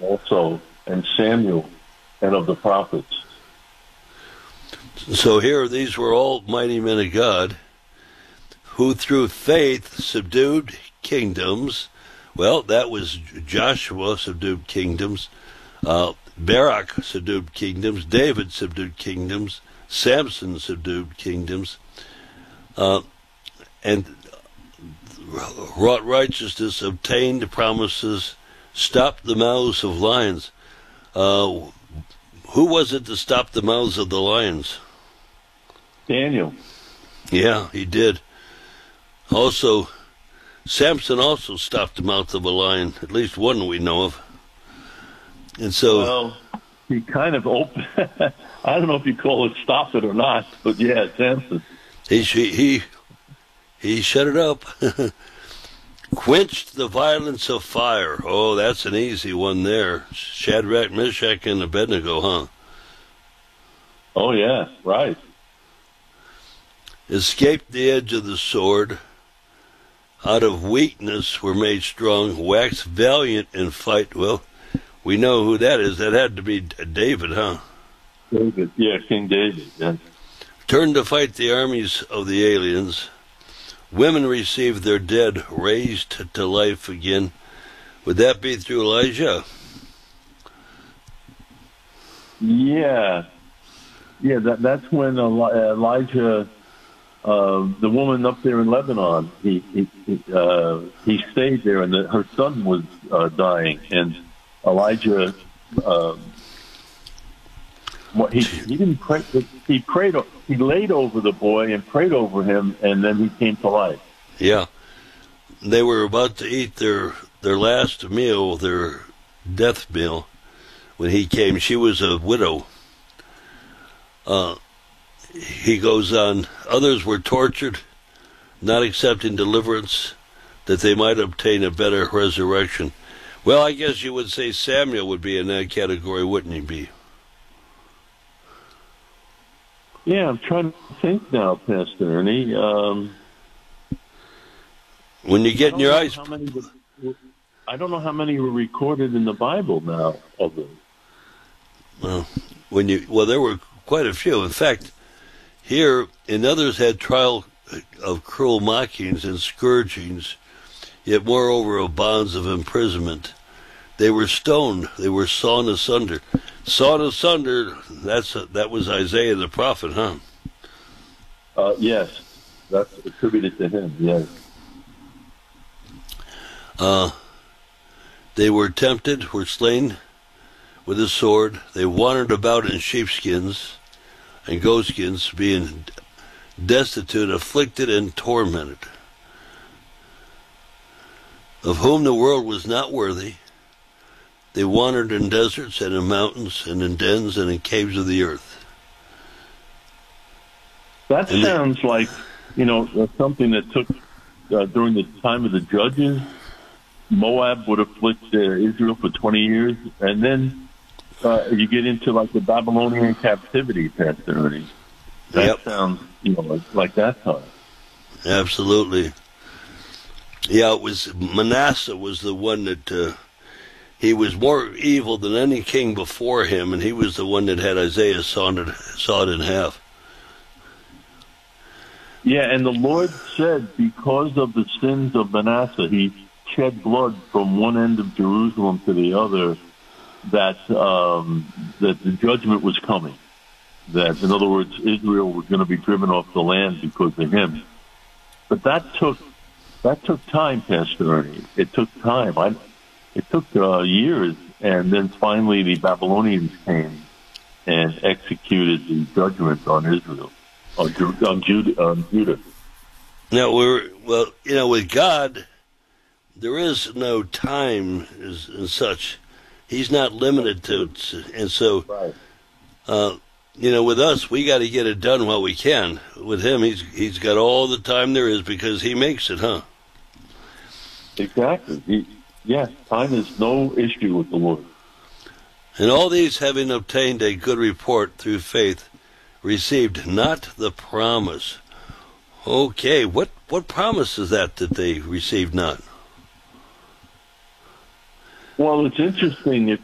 also, and Samuel, and of the prophets. So here, these were all mighty men of God who through faith subdued kingdoms. Well, that was Joshua subdued kingdoms. Barak subdued kingdoms. David subdued kingdoms. Samson subdued kingdoms. And wrought righteousness, obtained promises, stopped the mouths of lions. Who was it to stop the mouths of the lions? Daniel. Yeah, he did. Also, Samson also stopped the mouth of a lion, at least one we know of. And so, well, he kind of opened. I don't know if you call it stop it or not, but yeah, Samson. He shut it up. Quenched the violence of fire. Oh, that's an easy one there. Shadrach, Meshach, and Abednego, huh? Oh yeah, right. Escaped the edge of the sword. Out of weakness were made strong. Waxed valiant in fight. Well, we know who that is. That had to be David, huh? David, yeah, King David, yes. Turned to fight the armies of the aliens. Women received their dead raised to life again. Would that be through Elijah? Yeah. Yeah, that's when Elijah, the woman up there in Lebanon, he stayed there, and her son was dying, and Elijah, he didn't pray. He prayed. He laid over the boy and prayed over him, and then he came to life. Yeah, they were about to eat their last meal, their death meal, when he came. She was a widow. He goes on. Others were tortured, not accepting deliverance, that they might obtain a better resurrection. Well, I guess you would say Samuel would be in that category, wouldn't he be? Yeah, I'm trying to think now, Pastor Ernie. When you get in your eyes... I don't know how many were recorded in the Bible now of them. Well, there were quite a few. In fact, here, and others had trial of cruel mockings and scourgings, yet moreover of bonds of imprisonment. They were stoned. They were sawn asunder. Sawn asunder, that was Isaiah the prophet, huh? Yes. That's attributed to him, yes. They were tempted, were slain with a sword. They wandered about in sheepskins and goatskins, being destitute, afflicted, and tormented, of whom the world was not worthy. They wandered in deserts and in mountains and in dens and in caves of the earth. That sounds like, something that took during the time of the judges. Moab would afflict Israel for 20 years, and then you get into like the Babylonian captivity, Pastor Ernie. That sounds, like that time. Absolutely. Yeah, it was Manasseh was the one that he was more evil than any king before him, and he was the one that had Isaiah sawed in half. Yeah, and the Lord said, because of the sins of Manasseh, he shed blood from one end of Jerusalem to the other, that the judgment was coming. That, in other words, Israel was going to be driven off the land because of him. But that took time, Pastor Ernie. It took time. It took years, and then finally the Babylonians came and executed the judgment on Israel, on Judah. Now with God, there is no time as such. He's not limited to, and so, right. With us, we got to get it done while we can. With him, he's got all the time there is because he makes it, huh? Exactly. Yes, time is no issue with the Lord. And all these, having obtained a good report through faith, received not the promise. Okay, what promise is that they received not? Well, it's interesting.